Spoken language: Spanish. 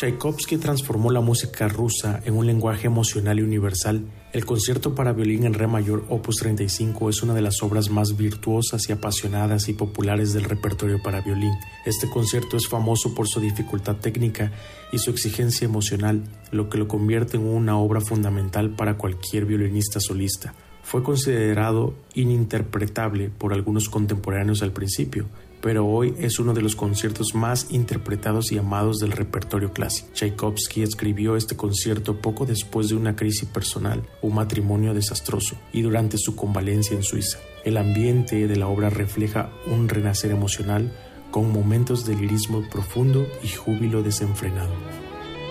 Tchaikovsky transformó la música rusa en un lenguaje emocional y universal. El concierto para violín en re mayor opus 35 es una de las obras más virtuosas y apasionadas y populares del repertorio para violín. Este concierto es famoso por su dificultad técnica y su exigencia emocional, lo que lo convierte en una obra fundamental para cualquier violinista solista. Fue considerado ininterpretable por algunos contemporáneos al principio, pero hoy es uno de los conciertos más interpretados y amados del repertorio clásico. Tchaikovsky escribió este concierto poco después de una crisis personal, un matrimonio desastroso, y durante su convalecencia en Suiza. El ambiente de la obra refleja un renacer emocional con momentos de lirismo profundo y júbilo desenfrenado.